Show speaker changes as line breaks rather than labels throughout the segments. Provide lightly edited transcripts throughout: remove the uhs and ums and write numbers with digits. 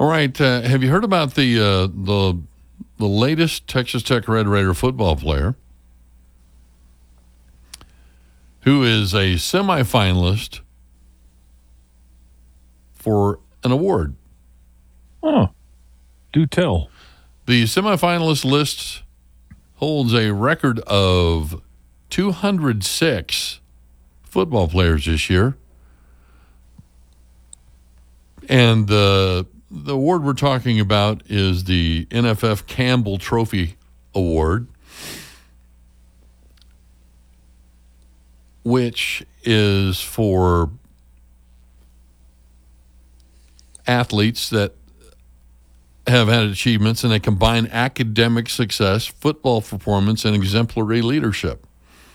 All right. Have you heard about the latest Texas Tech Red Raider football player who is a semifinalist for an award?
Oh, do tell.
The semifinalist list holds a record of 206 football players this year. And the award we're talking about is the NFF Campbell Trophy Award, which is for athletes that have had achievements and they combine academic success, football performance, and exemplary leadership.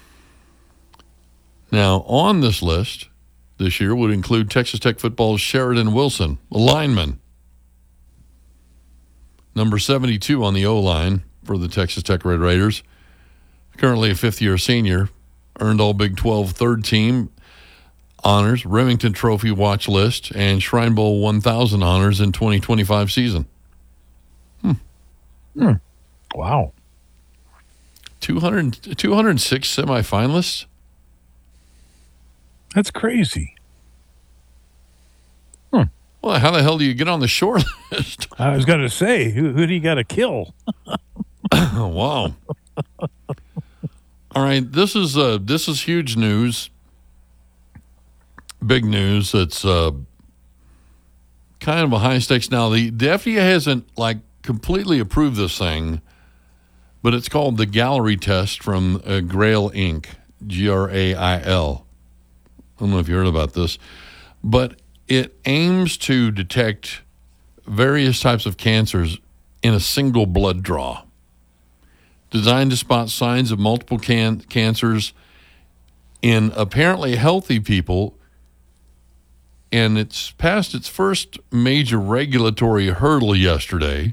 Now, on this list this year would include Texas Tech football's Sheridan Wilson, a lineman. Number 72 on the O-line for the Texas Tech Red Raiders. Currently a fifth-year senior. Earned all Big 12 third team honors, Remington Trophy watch list, and Shrine Bowl 1000 honors in 2025 season.
Wow.
206 semifinalists?
That's crazy.
Well, how the hell do you get on the short list?
I was going to say, who do you got to kill?
Wow. All right, this is huge news. Big news. It's kind of a high stakes. Now, the FDA hasn't completely approved this thing, but it's called the Gallery test from Grail Inc., Grail. I don't know if you heard about this, but it aims to detect various types of cancers in a single blood draw, designed to spot signs of multiple cancers in apparently healthy people, and it's passed its first major regulatory hurdle yesterday.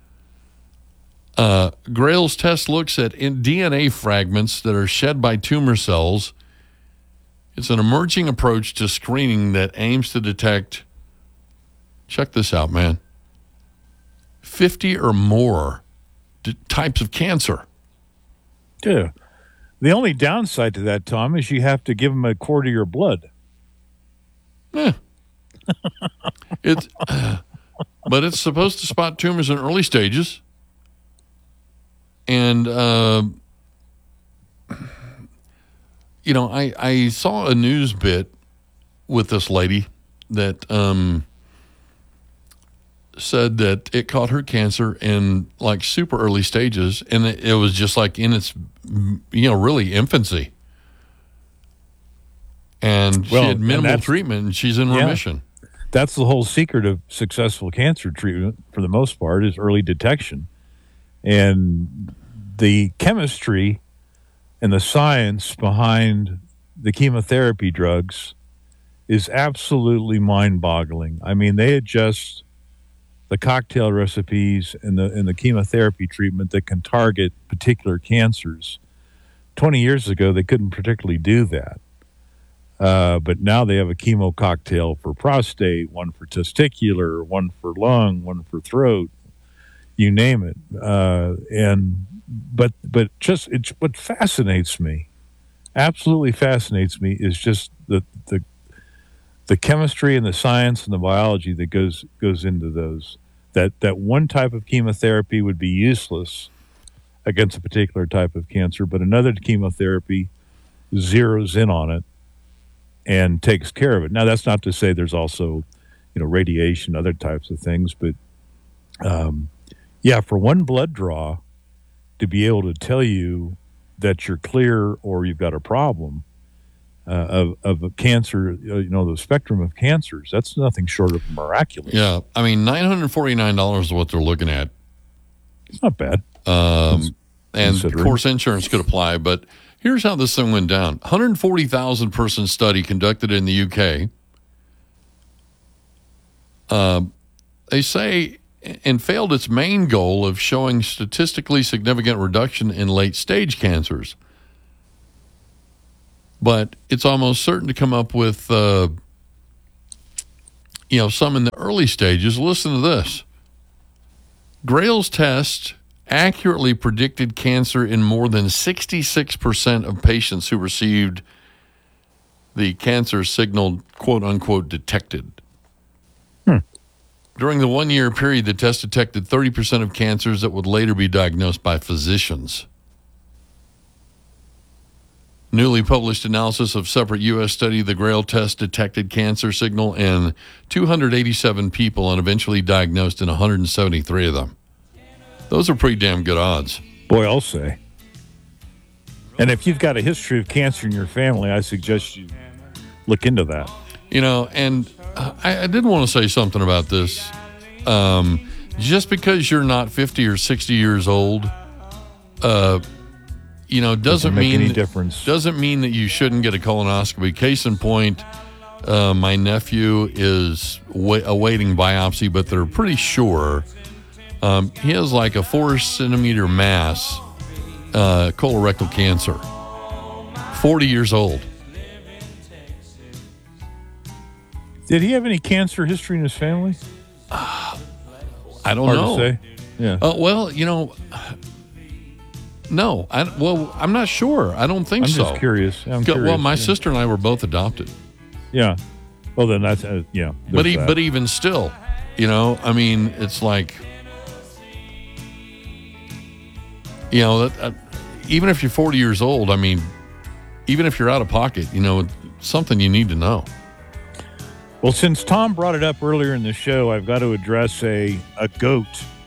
Grail's test looks at DNA fragments that are shed by tumor cells. It's an emerging approach to screening that aims to detect, check this out, man, 50 or more types of cancer.
Yeah. The only downside to that, Tom, is you have to give them a quart of your blood.
Yeah. But it's supposed to spot tumors in early stages. And, I saw a news bit with this lady that said that it caught her cancer in super early stages, and it was just in its really infancy. And she had minimal treatment, and she's in remission.
That's the whole secret of successful cancer treatment, for the most part, is early detection. And the chemistry and the science behind the chemotherapy drugs is absolutely mind-boggling. I mean, they adjust the cocktail recipes and the chemotherapy treatment that can target particular cancers. 20 years ago, they couldn't particularly do that. But now they have a chemo cocktail for prostate, one for testicular, one for lung, one for throat, you name it. But what fascinates me, absolutely fascinates me, is just the chemistry and the science and the biology that goes into those. That one type of chemotherapy would be useless against a particular type of cancer, but another chemotherapy zeroes in on it and takes care of it. Now, that's not to say there's also, radiation, other types of things, but for one blood draw to be able to tell you that you're clear or you've got a problem of a cancer, the spectrum of cancers, that's nothing short of miraculous.
Yeah, I mean, $949 is what they're looking at.
It's not bad.
And of course, insurance could apply, but here's how this thing went down. 140,000 person study conducted in the UK. They say, and failed its main goal of showing statistically significant reduction in late stage cancers. But it's almost certain to come up with, some in the early stages. Listen to this. Grail's test accurately predicted cancer in more than 66% of patients who received the cancer signal, quote unquote, detected. During the 1 year period, the test detected 30% of cancers that would later be diagnosed by physicians. Newly published analysis of separate U.S. study, the Grail test detected cancer signal in 287 people and eventually diagnosed in 173 of them. Those are pretty damn good odds.
Boy, I'll say. And if you've got a history of cancer in your family, I suggest you look into that.
And I did want to say something about this. Just because you're not 50 or 60 years old, doesn't
make
mean
any difference.
Doesn't mean that you shouldn't get a colonoscopy. Case in point, my nephew is awaiting biopsy, but they're pretty sure he has like a 4-centimeter mass, colorectal cancer. 40 years old.
Did he have any cancer history in his family?
I don't
Hard
know.
to say. Yeah.
No. I'm not sure. I don't think so.
I'm just curious.
Well, my sister and I were both adopted.
Yeah. Well, then that's
But even still, it's like, even if you're 40 years old, even if you're out of pocket, something you need to know.
Well, since Tom brought it up earlier in the show, I've got to address a goat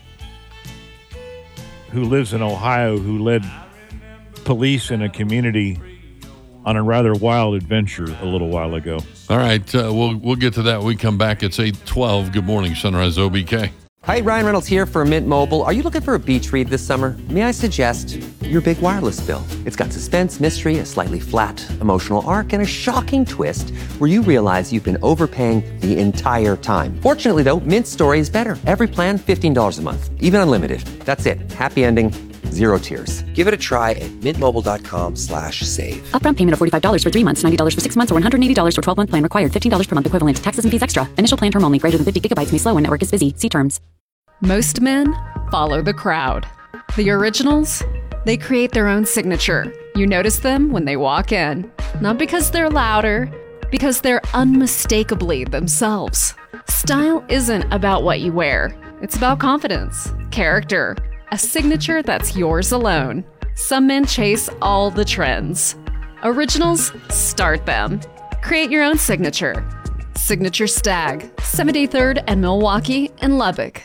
who lives in Ohio who led police in a community on a rather wild adventure a little while ago.
All right, we'll get to that when we come back. It's 8:12. Good morning, Sunrise OBK.
Hi, Ryan Reynolds here for Mint Mobile. Are you looking for a beach read this summer? May I suggest your big wireless bill? It's got suspense, mystery, a slightly flat emotional arc, and a shocking twist where you realize you've been overpaying the entire time. Fortunately, though, Mint's story is better. Every plan, $15 a month, even unlimited. That's it. Happy ending, 0 tears. Give it a try at mintmobile.com/save.
Upfront payment of $45 for 3 months, $90 for 6 months, or $180 for 12-month plan required. $15 per month equivalent. Taxes and fees extra. Initial plan term only. Greater than 50 gigabytes may slow when network is busy. See terms.
Most men follow the crowd. The originals, they create their own signature. You notice them when they walk in. Not because they're louder, because they're unmistakably themselves. Style isn't about what you wear. It's about confidence, character, a signature that's yours alone. Some men chase all the trends. Originals, start them. Create your own signature. Signature Stag, 73rd and Milwaukee and Lubbock.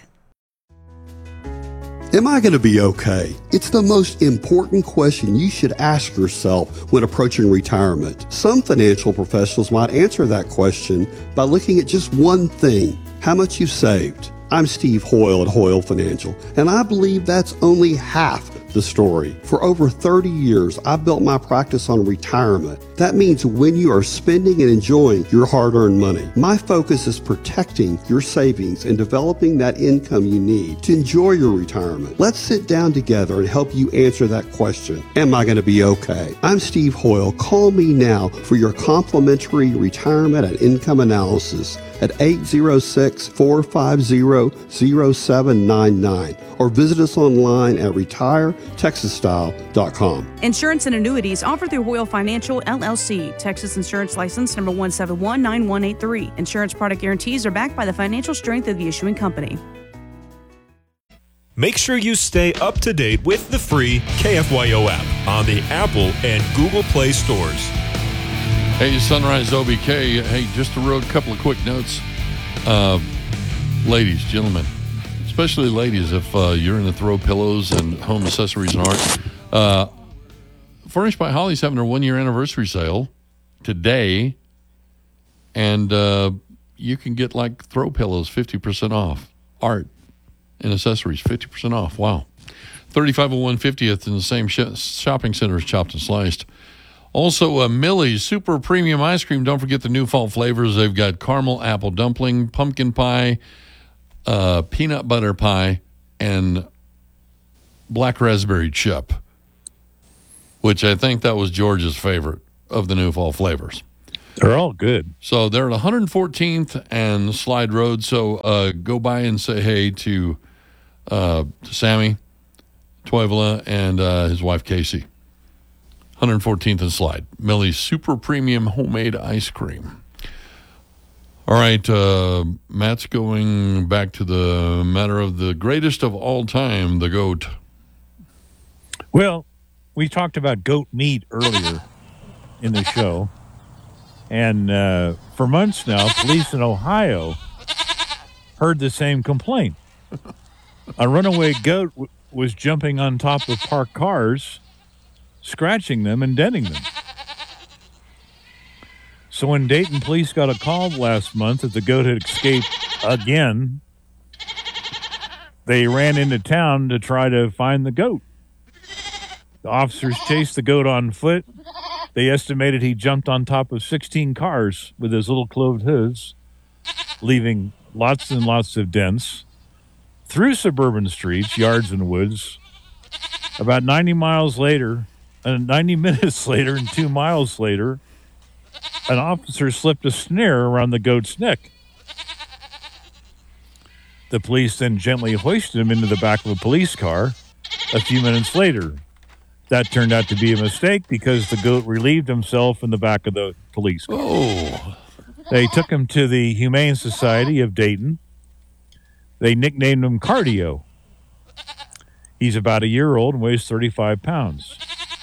Am I going to be okay? It's the most important question you should ask yourself when approaching retirement. Some financial professionals might answer that question by looking at just one thing: how much you've saved. I'm Steve Hoyle at Hoyle Financial, and I believe that's only half the story. For over 30 years, I've built my practice on retirement. That means when you are spending and enjoying your hard-earned money. My focus is protecting your savings and developing that income you need to enjoy your retirement. Let's sit down together and help you answer that question. Am I going to be okay? I'm Steve Hoyle. Call me now for your complimentary retirement and income analysis at 806-450-0799 or visit us online at retiretexasstyle.com.
Insurance and annuities offered through Hoyle Financial, LLC, Texas Insurance License number 1719183. Insurance product guarantees are backed by the financial strength of the issuing company.
Make sure you stay up to date with the free KFYO app on the Apple and Google Play stores.
Hey, Sunrise OBK. Hey, just a couple of quick notes. Ladies, gentlemen, especially ladies, if you're into throw pillows and home accessories and art, Furnished by Holly's having their 1-year anniversary sale today, and you can get like throw pillows 50% off, art and accessories 50% off. Wow. 3501 50th in the same shopping center as Chopped and Sliced. Also, Millie's Super Premium Ice Cream. Don't forget the new fall flavors. They've got caramel apple dumpling, pumpkin pie, peanut butter pie, and black raspberry chip, which I think that was George's favorite of the new fall flavors.
They're all good.
So they're at 114th and Slide Road. So go by and say hey to Sammy Toivola and his wife Casey. 114th and Slide. Millie's super premium homemade ice cream. All right, Matt's going back to the matter of the greatest of all time, the goat.
Well, we talked about goat meat earlier in the show. And for months now, police in Ohio heard the same complaint. A runaway goat was jumping on top of parked cars, scratching them and denting them. So when Dayton police got a call last month that the goat had escaped again, they ran into town to try to find the goat. The officers chased the goat on foot. They estimated he jumped on top of 16 cars with his little cloved hooves, leaving lots and lots of dents through suburban streets, yards, and woods. About 90 minutes later, and 2 miles later, an officer slipped a snare around the goat's neck. The police then gently hoisted him into the back of a police car a few minutes later. That turned out to be a mistake because the goat relieved himself in the back of the police car.
Oh.
They took him to the Humane Society of Dayton. They nicknamed him Cardio. He's about a year old and weighs 35 pounds.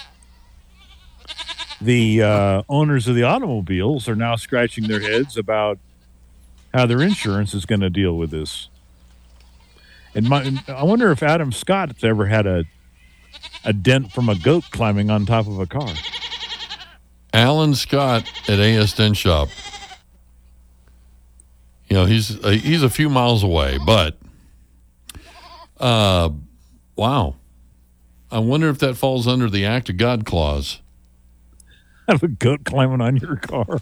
The owners of the automobiles are now scratching their heads about how their insurance is going to deal with this. And I wonder if Adam Scott's ever had a dent from a goat climbing on top of a car.
Alan Scott at AS Dent Shop. You know, he's a few miles away, but wow. I wonder if that falls under the Act of God clause.
Have a goat climbing on your car.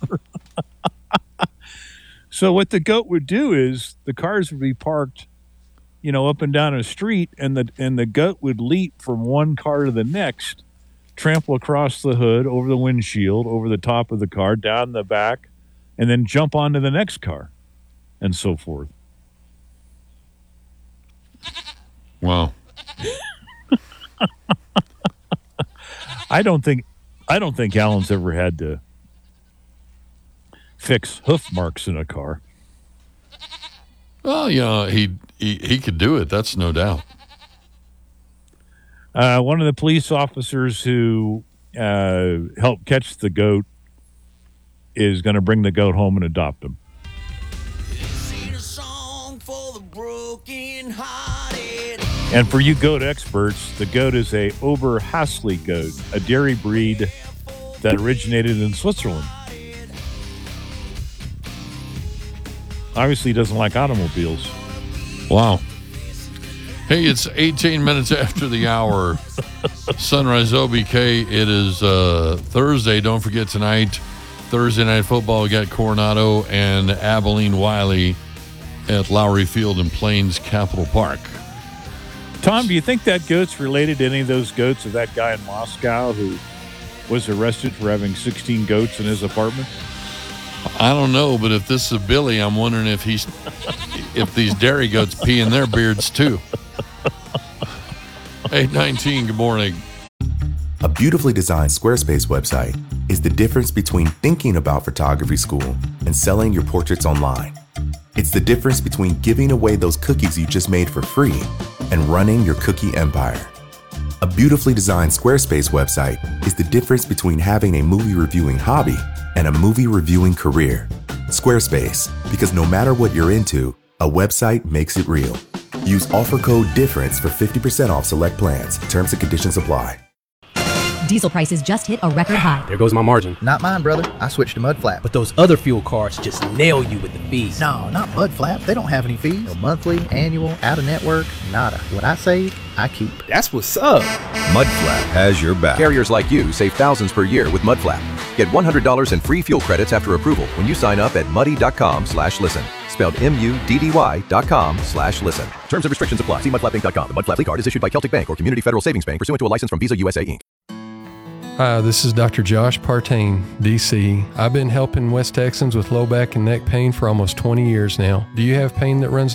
So what the goat would do is the cars would be parked, you know, up and down a street, and the goat would leap from one car to the next, trample across the hood, over the windshield, over the top of the car, down the back, and then jump onto the next car, and so forth.
Wow.
I don't think Alan's ever had to fix hoof marks in a car.
Well, yeah, he could do it. That's no doubt.
One of the police officers who helped catch the goat is going to bring the goat home and adopt him. And for you goat experts, the goat is a Oberhasli goat, a dairy breed that originated in Switzerland. Obviously, he doesn't like automobiles.
Wow. Hey, it's 18 minutes after the hour. Sunrise OBK. It is Thursday. Don't forget tonight, Thursday Night Football. We got Coronado and Abilene Wiley at Lowry Field in Plains Capital Park.
Tom, do you think that goat's related to any of those goats of that guy in Moscow who was arrested for having 16 goats in his apartment?
I don't know, but if this is Billy, I'm wondering if these dairy goats pee in their beards too. 8:19, good morning.
A beautifully designed Squarespace website is the difference between thinking about photography school and selling your portraits online. It's the difference between giving away those cookies you just made for free and running your cookie empire. A beautifully designed Squarespace website is the difference between having a movie reviewing hobby and a movie reviewing career. Squarespace, because no matter what you're into, a website makes it real. Use offer code DIFFERENCE for 50% off select plans. Terms and conditions apply.
Diesel prices just hit a record high.
There goes my margin.
Not mine, brother. I switched to Mudflap.
But those other fuel cards just nail you with the fees.
No, not Mudflap. They don't have any fees. No monthly, annual, out-of-network, nada. What I save, I keep.
That's what's up.
Mudflap has your back.
Carriers like you save thousands per year with Mudflap. Get $100 in free fuel credits after approval when you sign up at muddy.com/listen. Spelled MUDDY.com/listen. Terms and restrictions apply. See mudflapinc.com. The Mudflap card is issued by Celtic Bank or Community Federal Savings Bank pursuant to a license from Visa USA Inc.
Hi, this is Dr. Josh Partain, DC. I've been helping West Texans with low back and neck pain for almost 20 years now. Do you have pain that runs